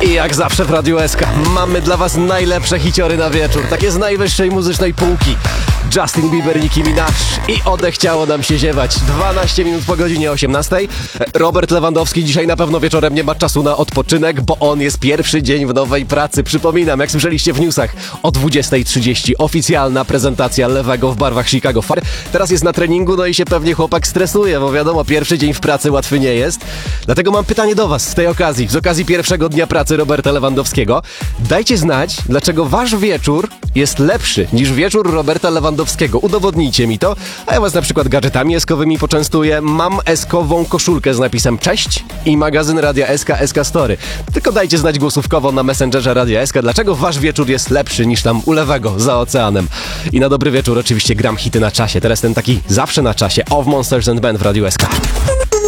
I jak zawsze w Radiu SK mamy dla was najlepsze hiciory na wieczór, takie z najwyższej muzycznej półki. Justin Bieber, Nicki Minaj i odechciało nam się ziewać. 12 minut po godzinie 18. Robert Lewandowski dzisiaj na pewno wieczorem nie ma czasu na odpoczynek, bo on jest pierwszy dzień w nowej pracy. Przypominam, jak słyszeliście w newsach, o 20:30 oficjalna prezentacja Lewego w barwach Chicago Fire. Teraz jest na treningu, no i się pewnie chłopak stresuje, bo wiadomo, pierwszy dzień w pracy łatwy nie jest. Dlatego mam pytanie do was z okazji pierwszego dnia pracy Roberta Lewandowskiego. Dajcie znać, dlaczego wasz wieczór jest lepszy niż wieczór Roberta Lewandowskiego. Udowodnijcie mi to, a ja was na przykład gadżetami eskowymi poczęstuję. Mam eskową koszulkę z napisem cześć i magazyn Radia SK, SK Story. Tylko dajcie znać głosówkowo na Messengerze Radia SK, dlaczego wasz wieczór jest lepszy niż tam u Lewego za oceanem. I na dobry wieczór oczywiście gram hity na czasie. Teraz ten taki zawsze na czasie Of Monsters and Men w Radiu SK.